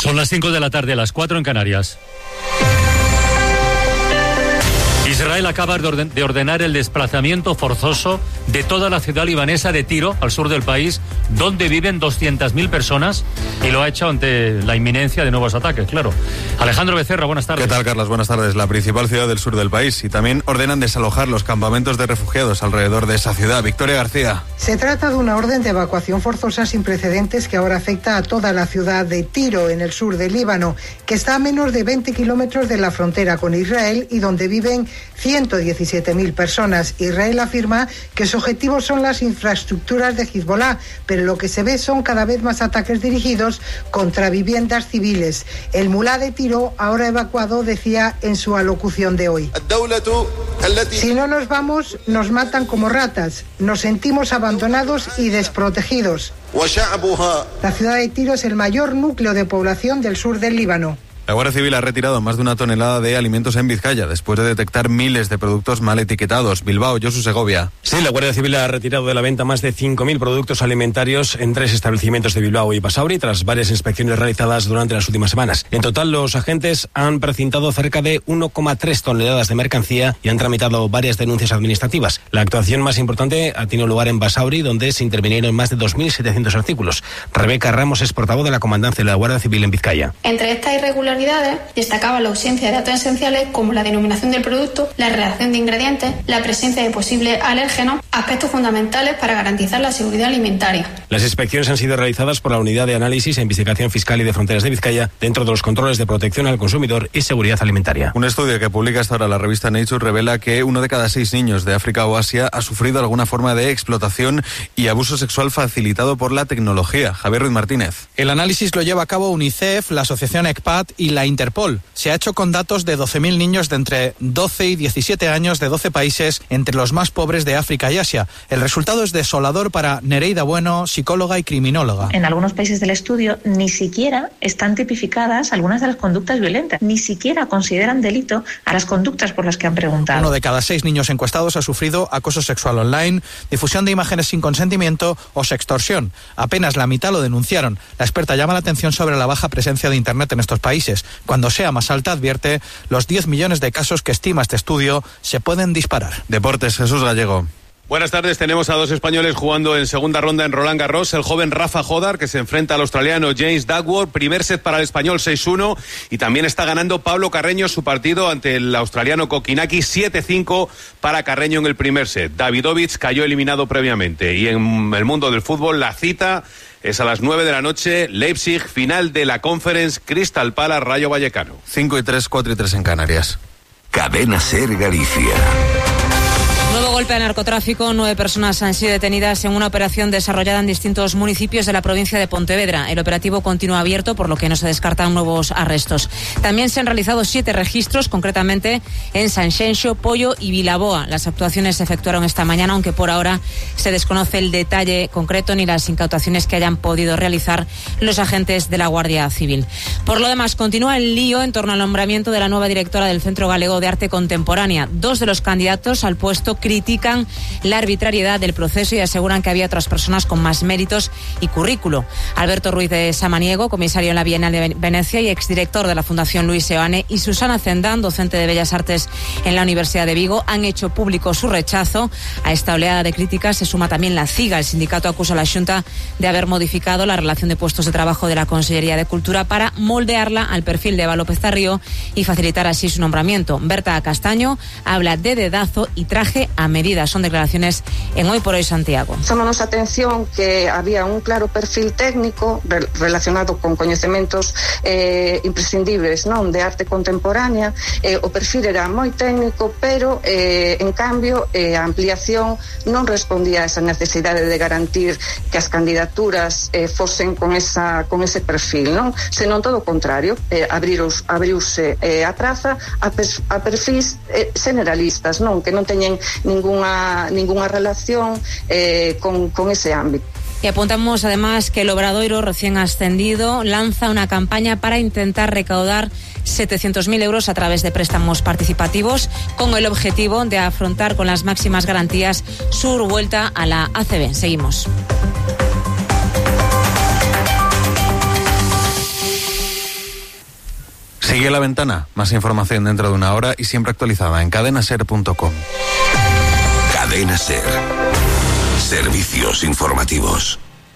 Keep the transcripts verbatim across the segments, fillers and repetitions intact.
Son las cinco de la tarde, las cuatro en Canarias. Israel acaba de ordenar el desplazamiento forzoso de toda la ciudad libanesa de Tiro, al sur del país, donde viven doscientas mil personas, y lo ha hecho ante la inminencia de nuevos ataques, claro. Alejandro Becerra, buenas tardes. ¿Qué tal, Carlos? Buenas tardes. La principal ciudad del sur del país, y también ordenan desalojar los campamentos de refugiados alrededor de esa ciudad. Victoria García. Se trata de una orden de evacuación forzosa sin precedentes que ahora afecta a toda la ciudad de Tiro, en el sur del Líbano, que está a menos de veinte kilómetros de la frontera con Israel y donde viven ciento diecisiete mil personas. Israel afirma que su objetivo son las infraestructuras de Hezbollah, pero lo que se ve son cada vez más ataques dirigidos contra viviendas civiles. El mulá de Tiro, ahora evacuado, decía en su alocución de hoy: si no nos vamos, nos matan como ratas. Nos sentimos abandonados y desprotegidos. La ciudad de Tiro es el mayor núcleo de población del sur del Líbano. La Guardia Civil ha retirado más de una tonelada de alimentos en Vizcaya después de detectar miles de productos mal etiquetados. Bilbao, Josu Segovia. Sí, la Guardia Civil ha retirado de la venta más de cinco mil productos alimentarios en tres establecimientos de Bilbao y Basauri tras varias inspecciones realizadas durante las últimas semanas. En total, los agentes han precintado cerca de uno coma tres toneladas de mercancía y han tramitado varias denuncias administrativas. La actuación más importante ha tenido lugar en Basauri, donde se intervinieron más de dos mil setecientos artículos. Rebeca Ramos es portavoz de la Comandancia de la Guardia Civil en Vizcaya. Entre estas irregularidades destacaba la ausencia de datos esenciales como la denominación del producto, la redacción de ingredientes, la presencia de posibles alérgenos, aspectos fundamentales para garantizar la seguridad alimentaria. Las inspecciones han sido realizadas por la Unidad de Análisis e Investigación Fiscal y de Fronteras de Vizcaya dentro de los controles de protección al consumidor y seguridad alimentaria. Un estudio que publica hasta ahora la revista Nature revela que uno de cada seis niños de África o Asia ha sufrido alguna forma de explotación y abuso sexual facilitado por la tecnología. Javier Ruiz Martínez. El análisis lo lleva a cabo UNICEF, la Asociación ECPAT y la Interpol. Se ha hecho con datos de doce mil niños de entre doce y diecisiete años de doce países, entre los más pobres de África y Asia. El resultado es desolador para Nereida Bueno, psicóloga y criminóloga. En algunos países del estudio ni siquiera están tipificadas algunas de las conductas violentas, ni siquiera consideran delito a las conductas por las que han preguntado. Uno de cada seis niños encuestados ha sufrido acoso sexual online, difusión de imágenes sin consentimiento o sextorsión. Apenas la mitad lo denunciaron. La experta llama la atención sobre la baja presencia de Internet en estos países. Cuando sea más alta, advierte, los diez millones de casos que estima este estudio se pueden disparar. Deportes, Jesús Gallego. Buenas tardes, tenemos a dos españoles jugando en segunda ronda en Roland Garros. El joven Rafa Jodar, que se enfrenta al australiano James Duckworth, primer set para el español seis uno, y también está ganando Pablo Carreño su partido ante el australiano Kokinaki siete cinco para Carreño en el primer set. Davidovich cayó eliminado previamente. Y en el mundo del fútbol, la cita es a las nueve de la noche, Leipzig, final de la Conference, Crystal Palace, Rayo Vallecano. cinco y tres, cuatro y tres en Canarias. Cadena Ser Galicia. Nuevo golpe al narcotráfico. Nueve personas han sido detenidas en una operación desarrollada en distintos municipios de la provincia de Pontevedra. El operativo continúa abierto, por lo que no se descartan nuevos arrestos. También se han realizado siete registros, concretamente en Sanxenxo, Pollo y Vilaboa. Las actuaciones se efectuaron esta mañana, aunque por ahora se desconoce el detalle concreto ni las incautaciones que hayan podido realizar los agentes de la Guardia Civil. Por lo demás, continúa el lío en torno al nombramiento de la nueva directora del Centro Galego de Arte Contemporánea. Dos de los candidatos al puesto critican la arbitrariedad del proceso y aseguran que había otras personas con más méritos y currículo. Alberto Ruiz de Samaniego, comisario en la Bienal de Venecia y exdirector de la Fundación Luis Seoane, y Susana Cendán, docente de Bellas Artes en la Universidad de Vigo, han hecho público su rechazo. A esta oleada de críticas se suma también la CIGA. El sindicato acusa a la Xunta de haber modificado la relación de puestos de trabajo de la Consellería de Cultura para moldearla al perfil de Eva López Tarrío y facilitar así su nombramiento. Berta Castaño habla de dedazo y traje a medida. Son declaraciones en Hoy por Hoy Santiago. Chamamos a atención que había un claro perfil técnico re relacionado con coñecementos eh, imprescindibles, non, de arte contemporánea. Eh, o perfil era moi técnico, pero eh, en cambio eh, a ampliación non respondía a esa necesidade de garantir que as candidaturas eh, fosen con esa con ese perfil, non? Senón todo o contrario, eh, abriros, abriuse eh, a praza a, pers a perfis eh, generalistas, non, que non teñen ninguna ninguna relación eh, con, con ese ámbito. Y apuntamos además que el Obradoiro, recién ascendido, lanza una campaña para intentar recaudar setecientos mil euros a través de préstamos participativos, con el objetivo de afrontar con las máximas garantías su vuelta a la A C B. Seguimos. Sigue La Ventana, más información dentro de una hora y siempre actualizada en cadena ser punto com. Cadena Ser. Servicios informativos.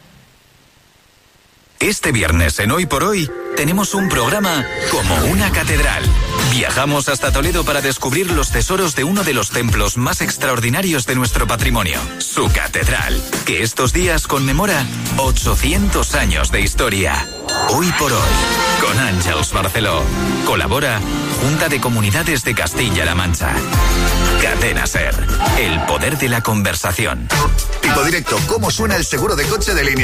Este viernes en Hoy por Hoy tenemos un programa como una catedral. Viajamos hasta Toledo para descubrir los tesoros de uno de los templos más extraordinarios de nuestro patrimonio, su catedral, que estos días conmemora ochocientos años de historia. Hoy por Hoy, con Àngels Barceló. Colabora Junta de Comunidades de Castilla-La Mancha. Cadena Ser, el poder de la conversación. Tipo directo, ¿cómo suena el seguro de coche de Línea